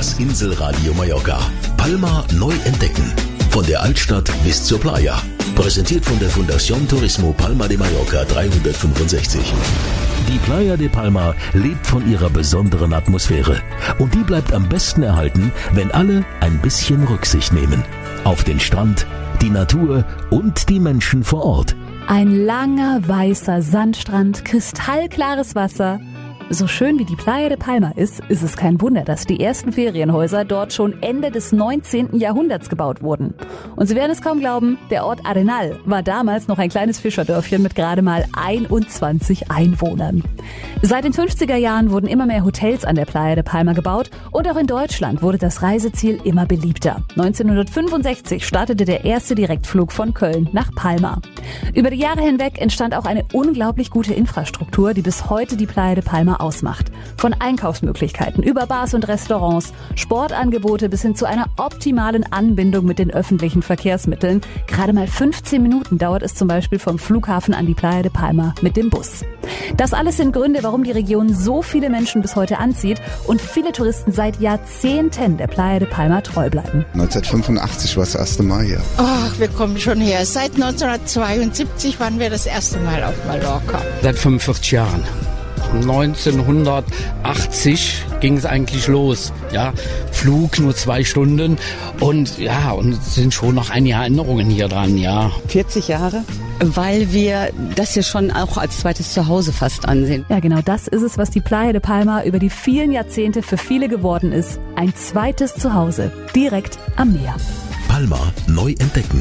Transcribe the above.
Das Inselradio Mallorca. Palma neu entdecken. Von der Altstadt bis zur Playa. Präsentiert von der Fundación Turismo Palma de Mallorca 365. Die Playa de Palma lebt von ihrer besonderen Atmosphäre. Und die bleibt am besten erhalten, wenn alle ein bisschen Rücksicht nehmen. Auf den Strand, die Natur und die Menschen vor Ort. Ein langer, weißer Sandstrand, kristallklares Wasser. So schön wie die Playa de Palma ist es kein Wunder, dass die ersten Ferienhäuser dort schon Ende des 19. Jahrhunderts gebaut wurden. Und Sie werden es kaum glauben, der Ort Arenal war damals noch ein kleines Fischerdörfchen mit gerade mal 21 Einwohnern. Seit den 50er Jahren wurden immer mehr Hotels an der Playa de Palma gebaut und auch in Deutschland wurde das Reiseziel immer beliebter. 1965 startete der erste Direktflug von Köln nach Palma. Über die Jahre hinweg entstand auch eine unglaublich gute Infrastruktur, die bis heute die Playa de Palma ausmacht. Von Einkaufsmöglichkeiten über Bars und Restaurants, Sportangebote bis hin zu einer optimalen Anbindung mit den öffentlichen Verkehrsmitteln. Gerade mal 15 Minuten dauert es zum Beispiel vom Flughafen an die Playa de Palma mit dem Bus. Das alles sind Gründe, warum die Region so viele Menschen bis heute anzieht und viele Touristen seit Jahrzehnten der Playa de Palma treu bleiben. 1985 war das erste Mal hier. Ach, wir kommen schon her. Seit 1972 waren wir das erste Mal auf Mallorca. Seit 45 Jahren. 1980 ging es eigentlich los. Ja, Flug nur 2 Stunden und es sind schon noch einige Erinnerungen hier dran, ja. 40 Jahre, weil wir das hier schon auch als zweites Zuhause fast ansehen. Ja, genau das ist es, was die Playa de Palma über die vielen Jahrzehnte für viele geworden ist. Ein zweites Zuhause, direkt am Meer. Palma neu entdecken.